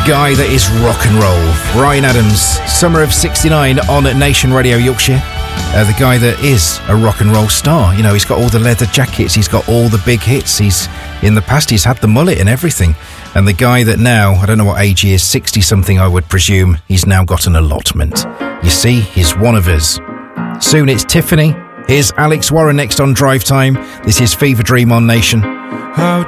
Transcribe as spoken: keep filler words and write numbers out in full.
guy that is rock and roll. Bryan Adams, summer of sixty-nine on Nation Radio Yorkshire. Uh, the guy that is a rock and roll star. You know, he's got all the leather jackets, he's got all the big hits. He's in the past, he's had the mullet and everything. And the guy that now, I don't know what age he is, sixty-something I would presume, he's now got an allotment. You see, he's one of us. Soon it's Tiffany. Here's Alex Warren next on Drive Time. This is Fever Dream on Nation. How